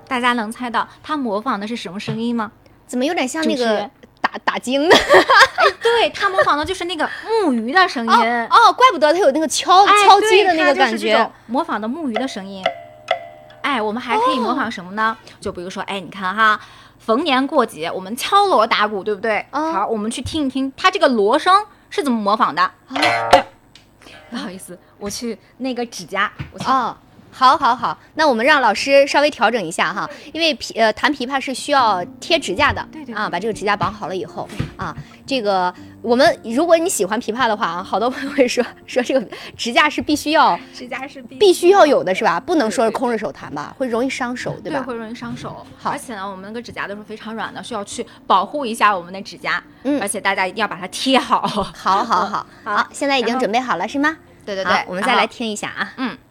大家能猜到它模仿的是什么声音吗？ 怎么有点像那个打经的？ 对，它模仿的就是那个木鱼的声音。 哦，怪不得它有那个敲击的那个感觉， 模仿的木鱼的声音。哎，我们还可以模仿什么呢？就比如说，哎，你看哈，逢年过节我们敲锣打鼓，对不对？好，我们去听一听它这个锣声是怎么模仿的。不好意思，我去那个指甲， 好，那我们让老师稍微调整一下哈，因为弹琵琶是需要贴指甲的， 对啊，把这个指甲绑好了以后啊，这个如果你喜欢琵琶的话啊，好多朋友会说这个指甲是必须要有的是吧？不能说是空着手弹吧，会容易伤手，对吧？ 对，会容易伤手。 好， 而且呢，我们那个指甲都是非常软的，需要去保护一下我们的指甲。而且大家一定要把它贴好。 好，现在已经准备好了是吗？ 对， 我们再来听一下啊。